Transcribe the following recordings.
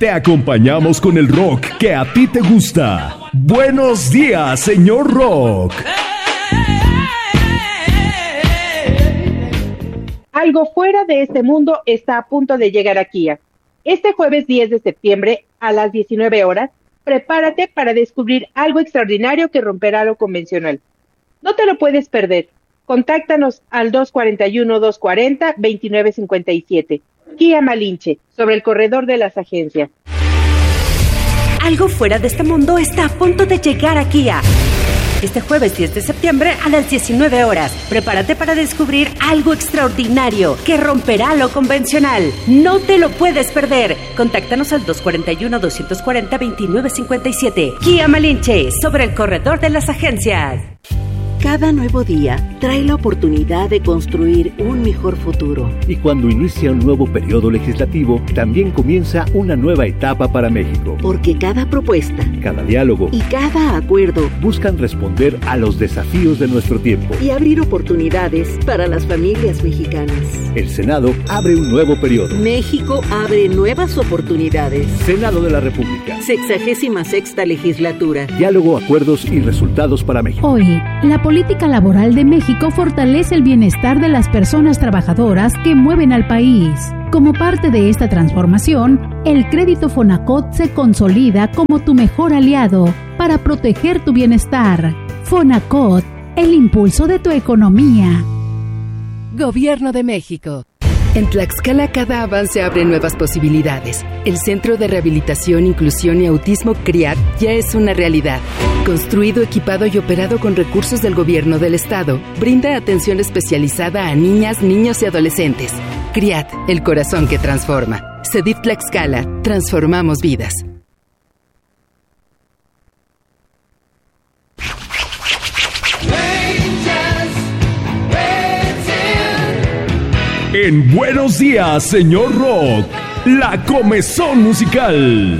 Te acompañamos con el rock que a ti te gusta. Buenos días, señor Rock. Algo fuera de este mundo está a punto de llegar a Kia. Este jueves 10 de septiembre a las 19 horas, prepárate para descubrir algo extraordinario que romperá lo convencional. No te lo puedes perder. Contáctanos al 241-240-2957. Kia Malinche, sobre el corredor de las agencias. Algo fuera de este mundo está a punto de llegar a Kia. Este jueves 10 de septiembre a las 19 horas, prepárate para descubrir algo extraordinario que romperá lo convencional. No te lo puedes perder. Contáctanos al 241-240-2957. Kia Malinche, sobre el corredor de las agencias. Cada nuevo día trae la oportunidad de construir un mejor futuro. Y cuando inicia un nuevo periodo legislativo, también comienza una nueva etapa para México. Porque cada propuesta, cada diálogo y cada acuerdo buscan responder a los desafíos de nuestro tiempo y abrir oportunidades para las familias mexicanas. El Senado abre un nuevo periodo. México abre nuevas oportunidades. Senado de la República. 66ª legislatura. Diálogo, acuerdos y resultados para México. Hoy, la política laboral de México fortalece el bienestar de las personas trabajadoras que mueven al país. Como parte de esta transformación, el crédito Fonacot se consolida como tu mejor aliado para proteger tu bienestar. Fonacot, el impulso de tu economía. Gobierno de México. En Tlaxcala cada avance abre nuevas posibilidades. El Centro de Rehabilitación, Inclusión y Autismo CRIAT ya es una realidad. Construido, equipado y operado con recursos del gobierno del estado, brinda atención especializada a niñas, niños y adolescentes. CRIAT, el corazón que transforma. CEDIF Tlaxcala, transformamos vidas. En Buenos Días, señor Rock, la comezón musical.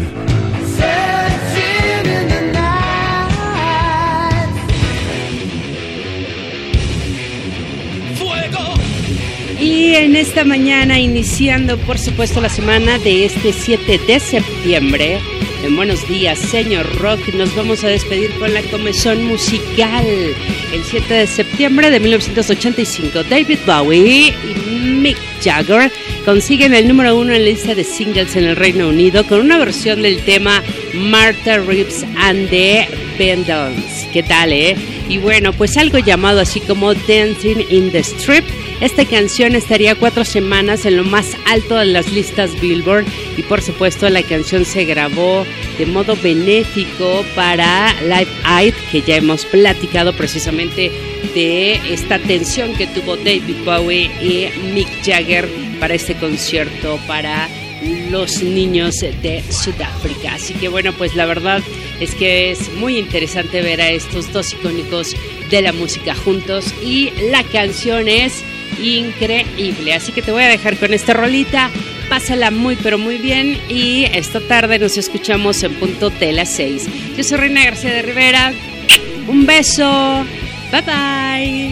Y en esta mañana, iniciando por supuesto la semana de este 7 de septiembre, en Buenos Días, señor Rock, nos vamos a despedir con la comezón musical. El 7 de septiembre de 1985, David Bowie y Mick Jagger consiguen el número 1 en la lista de singles en el Reino Unido con una versión del tema Martha Reeves and the Vandals. ¿Qué tal, Y bueno, pues algo llamado así como Dancing in the Strip. Esta canción estaría 4 semanas en lo más alto de las listas Billboard y por supuesto la canción se grabó de modo benéfico para Live Aid, que ya hemos platicado precisamente de esta atención que tuvo David Bowie y Mick Jagger para este concierto para los niños de Sudáfrica. Así que bueno, pues la verdad es que es muy interesante ver a estos dos icónicos de la música juntos y la canción es increíble, así que te voy a dejar con esta rolita. Pásala muy pero muy bien y esta tarde nos escuchamos en punto de las 6. Yo soy Reina García de Rivera, un beso, bye bye.